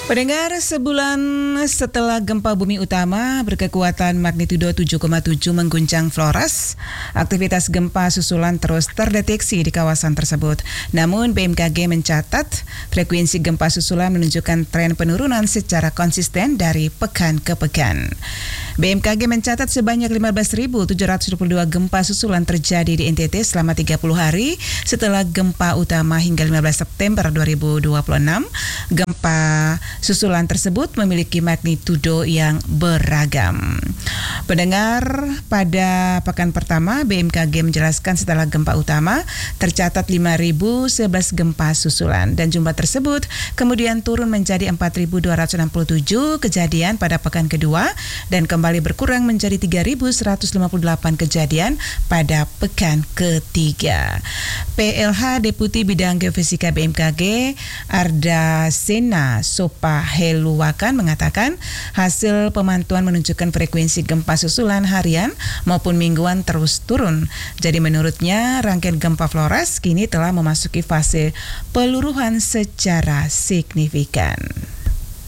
Pendengar, sebulan setelah gempa bumi utama berkekuatan magnitudo 7,7 mengguncang Flores, aktivitas gempa susulan terus terdeteksi di kawasan tersebut. Namun BMKG mencatat frekuensi gempa susulan menunjukkan tren penurunan secara konsisten dari pekan ke pekan. BMKG mencatat sebanyak 15.722 gempa susulan terjadi di NTT selama 30 hari setelah gempa utama hingga 15 September 2026. Gempa susulan tersebut memiliki magnitudo yang beragam. Pendengar, pada pekan pertama BMKG menjelaskan setelah gempa utama tercatat 5.011 gempa susulan dan jumlah tersebut kemudian turun menjadi 4.267 kejadian pada pekan kedua dan kembali berkurang menjadi 3.158 kejadian pada pekan ketiga. PLH Deputi Bidang Geofisika BMKG Arda Sena Sopaheluwakan mengatakan hasil pemantauan menunjukkan frekuensi gempa susulan harian maupun mingguan terus turun. Jadi menurutnya rangkaian gempa Flores kini telah memasuki fase peluruhan secara signifikan.